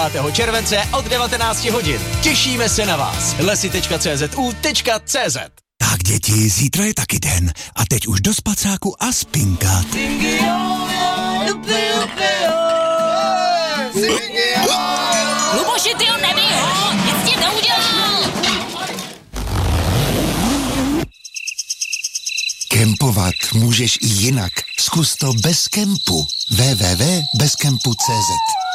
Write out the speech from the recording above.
července od 19 hodin. Těšíme se na vás. lesy.czu.cz. Tak děti, zítra je taky den. A teď už do spacáku a spinkat. Luboši, ty ho nebij, ho! Nic ti neudělal! Kempovat můžeš i jinak. Zkus to bez kempu. www.bezkempu.cz